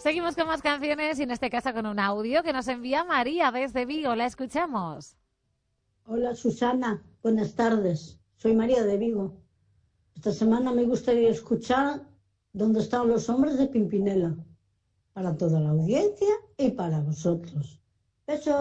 Seguimos con más canciones y en este caso con un audio que nos envía María desde Vigo. La escuchamos. Hola Susana, buenas tardes. Soy María de Vigo. Esta semana me gustaría escuchar ¿Dónde están los hombres de Pimpinela? Para toda la audiencia y para vosotros. Besos.